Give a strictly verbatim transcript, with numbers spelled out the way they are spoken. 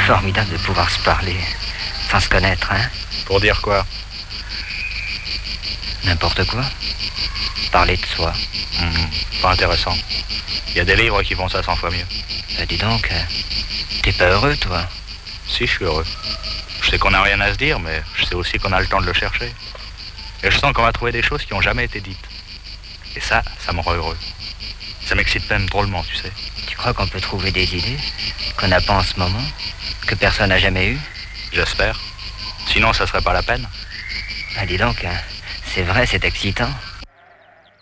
formidable de pouvoir se parler, sans se connaître, hein? Pour dire quoi? N'importe quoi. Parler de soi. Mmh, pas intéressant. Il y a des livres qui font ça cent fois mieux. Bah, dis donc, euh, t'es pas heureux, toi? Si, je suis heureux. Je sais qu'on n'a rien à se dire, mais je sais aussi qu'on a le temps de le chercher. Et je sens qu'on va trouver des choses qui n'ont jamais été dites. Et ça, ça me rend heureux. Ça m'excite même drôlement, tu sais. Tu crois qu'on peut trouver des idées qu'on n'a pas en ce moment, que personne n'a jamais eues? J'espère. Sinon, ça serait pas la peine. Ah, dis donc, hein, c'est vrai, c'est excitant.